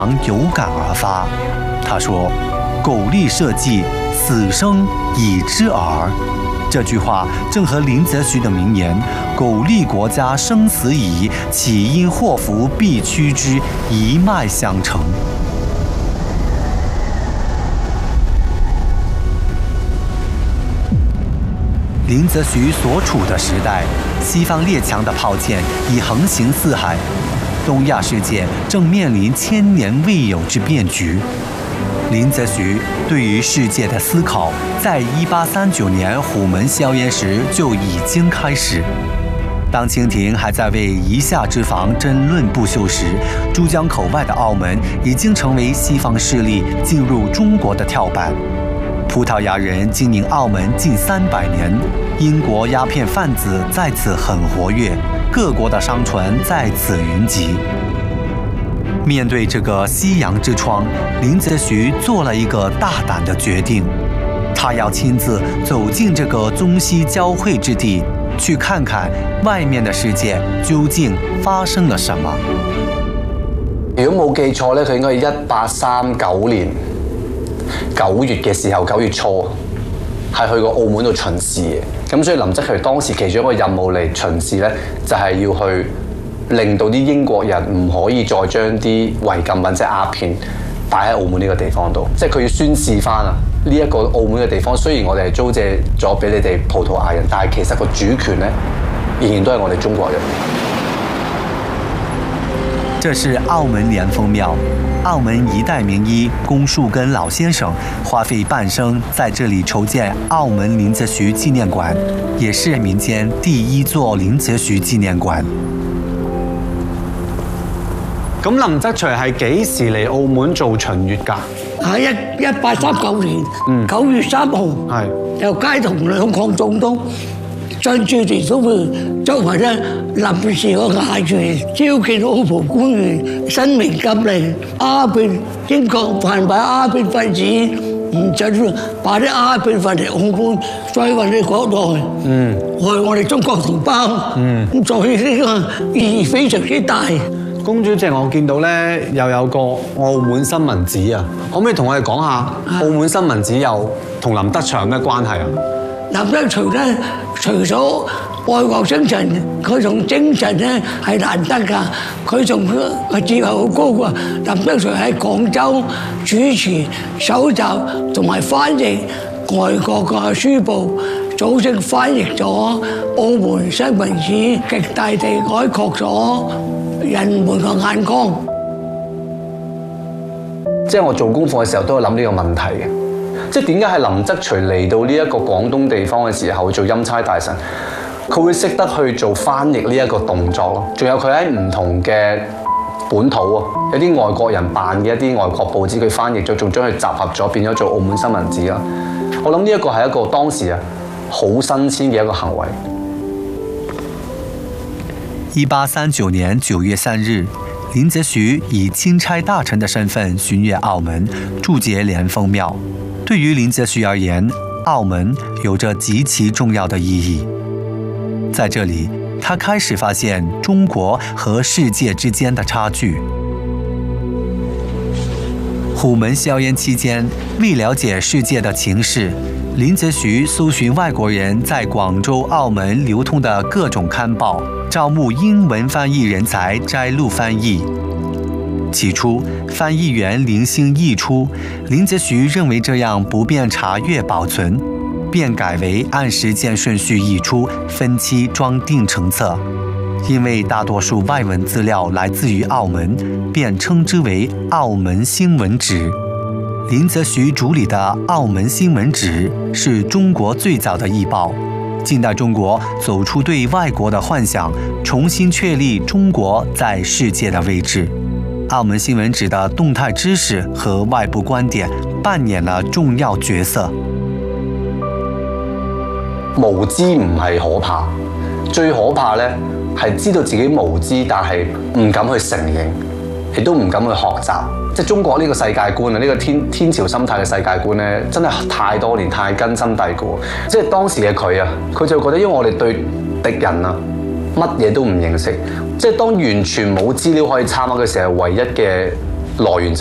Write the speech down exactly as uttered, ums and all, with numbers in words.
有感而发。他说：“苟利社稷，死生以知耳。”这句话正和林则徐的名言“苟利国家生死以，岂因祸福避趋之”一脉相承。林则徐所处的时代，西方列强的炮舰已横行四海，东亚世界正面临千年未有之变局。林则徐对于世界的思考，在一八三九年虎门销烟时就已经开始。当清廷还在为夷夏之防争论不休时，珠江口外的澳门已经成为西方势力进入中国的跳板。葡萄牙人经营澳门近三百年，英国鸦片贩子在此很活跃，各国的商船在此云集。面对这个夕阳之窗，林则徐做了一个大胆的决定，他要亲自走进这个中西交汇之地，去看看外面的世界究竟發生了什麼。 如果冇記錯咧，佢應該係一八三九年九月嘅時候，九月初係去過澳門度巡視嘅。咁所以林則徐當時其中一個任務嚟巡視咧，就係要去令到啲英國人唔可以再將啲違禁品即係鴉片擺喺澳門呢個地方度，即係佢要宣示翻啊呢一個澳門嘅地方，雖然我哋係租借咗俾你哋葡萄牙人，但係其實個主權咧仍然都係我哋中國人。 這是澳門蓮峰廟，澳門一代名醫龚樹根老先生花費半生在這裡籌建澳門林則徐紀念館，也是民間第一座林則徐紀念館。 咁林則徐係幾時嚟澳門做巡閱㗎？ 喺一一八三九年九月三號，係由偕同兩廣總督張志聯都會作為咧臨時嘅衙員，召見澳葡官員，申明禁令鴉片，英國販賣鴉片分子唔準把啲鴉片運嚟澳門，再運嚟國內，嗯，害我哋中國同胞，嗯，咁所以呢個意義非常之大。 公主席，我見到咧又有個澳門新聞紙啊，可唔可以同我哋講下澳門新聞紙又同林則徐有咩關係啊？ 林則徐咧，除咗愛國精神，佢仲精神咧係難得㗎，佢仲個智慧好高㗎。林則徐喺廣州主持、搜集同埋翻譯外國嘅書報，組織翻譯咗澳門新聞紙，極大地改擴咗人們嘅眼光。 即係我做功課嘅時候都有諗呢個問題嘅，即係點解係林則徐嚟到呢一個廣東地方嘅時候做欽差大臣，佢會識得去做翻譯呢一個動作咯。仲有佢喺唔同嘅本土啊，有啲外國人辦嘅一啲外國報紙，佢翻譯咗，仲將佢集合咗，變咗做澳門新聞紙啦。我諗呢一個係一個當時啊好新鮮嘅一個行為。 一八三九年九月三日，林則徐以钦差大臣的身份巡閱澳門，駐節蓮峰廟。對於林則徐而言，澳門有着極其重要的意義。在這裡，他開始發現中國和世界之間的差距。虎門銷煙期間，為了解世界的情勢，林則徐搜尋外國人在廣州、澳門流通的各種刊報，招募英文翻譯人才摘錄翻譯。起初，翻譯員零星溢出，林則徐認為這樣不便查閱保存，便改為按時間順序溢出，分期裝訂成冊。因為大多數外文資料來自於澳門，便稱之為澳門新聞紙。林則徐主理的澳門新聞紙是中國最早的譯報。近代中國走出對外國的幻想，重新確立中國在世界的位置。澳門新聞紙的動態知識和外部觀點扮演了重要角色。 無知唔係可怕，最可怕咧係知道自己無知，但係唔敢去承認，亦都唔敢去學習。即係中國呢個世界觀啊，呢、這個天天朝心態嘅世界觀咧，真係太多年太根深蒂固。即係當時嘅佢啊，佢就覺得因為我哋對敵人啊乜嘢都唔認識，即係當完全冇資料可以參考嘅時候，唯一嘅來源。